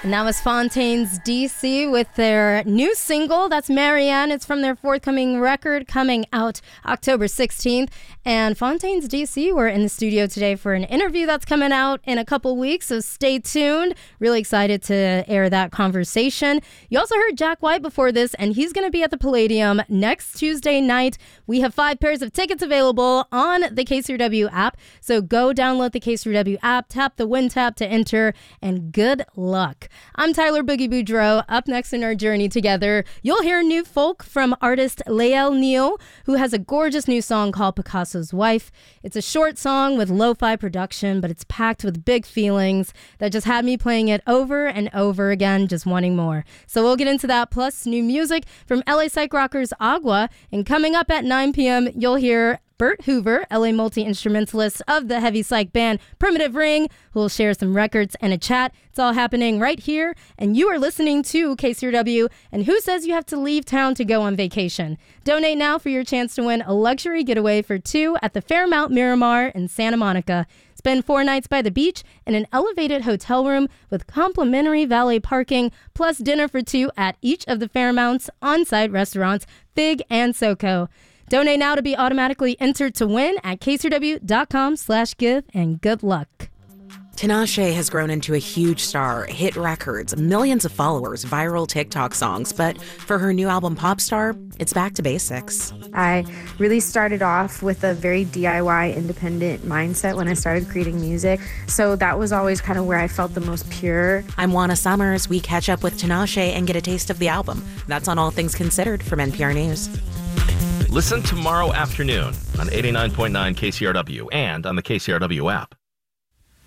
And that was Fontaines DC with their new single. That's Marianne. It's from their forthcoming record coming out October 16th. And Fontaines DC were in the studio today for an interview that's coming out in a couple weeks, so stay tuned. Really excited to air that conversation. You also heard Jack White before this, and he's going to be at the Palladium next Tuesday night. We have 5 pairs of tickets available on the KCRW app, so go download the KCRW app, tap the win tab to enter, and good luck. I'm Tyler Boogie Boudreaux. Up next in our journey together, you'll hear new folk from artist Lael Neal, who has a gorgeous new song called Picasso's Wife. It's a short song with lo-fi production, but it's packed with big feelings that just had me playing it over and over again, just wanting more. So we'll get into that, plus new music from LA Psych Rockers Agua. And coming up at 9 p.m., you'll hear Bert Hoover, LA multi-instrumentalist of the heavy psych band Primitive Ring, who will share some records and a chat. It's all happening right here, and you are listening to KCRW. And who says you have to leave town to go on vacation? Donate now for your chance to win a luxury getaway for 2 at the Fairmount Miramar in Santa Monica. Spend 4 nights by the beach in an elevated hotel room with complimentary valet parking, plus dinner for 2 at each of the Fairmount's on-site restaurants, Fig and SoCo. Donate now to be automatically entered to win at kcrw.com/give, and good luck. Tinashe has grown into a huge star, hit records, millions of followers, viral TikTok songs, but for her new album Popstar, it's back to basics. I really started off with a very DIY independent mindset when I started creating music, so that was always kind of where I felt the most pure. I'm Juana Summers. We catch up with Tinashe and get a taste of the album. That's on All Things Considered from NPR News. Listen tomorrow afternoon on 89.9 KCRW and on the KCRW app.